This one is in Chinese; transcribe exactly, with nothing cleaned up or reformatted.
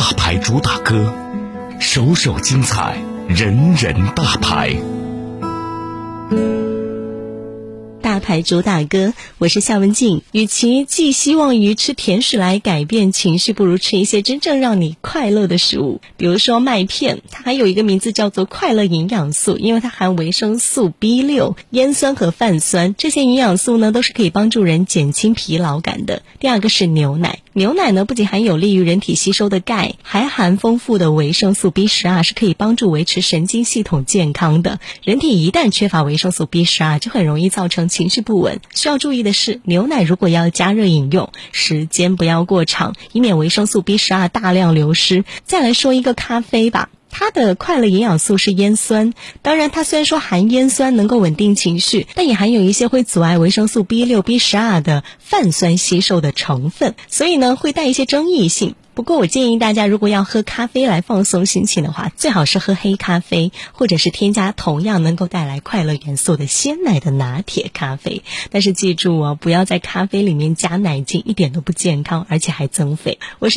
牌主打歌，首首精彩，人人大牌。 大牌主打歌，我是夏文静。与其寄希望于吃甜食来改变情绪，不如吃一些真正让你快乐的食物。比如说麦片，它还有一个名字叫做快乐营养素，因为它含维生素 B 六、烟酸和泛酸，这些营养素呢都是可以帮助人减轻疲劳感的。第二个是牛奶，牛奶呢不仅含有利于人体吸收的钙，还含丰富的维生素 B 十二， 是可以帮助维持神经系统健康的。人体一旦缺乏维生素 B 十二， 就很容易造成情绪不稳。需要注意的是，牛奶如果要加热饮用，时间不要过长，以免维生素 B 十二 大量流失。再来说一个咖啡吧，它的快乐营养素是烟酸，当然它虽然说含烟酸能够稳定情绪，但也含有一些会阻碍维生素 B 六、B 十二 的泛酸吸收的成分，所以呢会带一些争议性。不过我建议大家，如果要喝咖啡来放松心情的话，最好是喝黑咖啡，或者是添加同样能够带来快乐元素的鲜奶的拿铁咖啡。但是记住哦，不要在咖啡里面加奶精，一点都不健康，而且还增肥。我是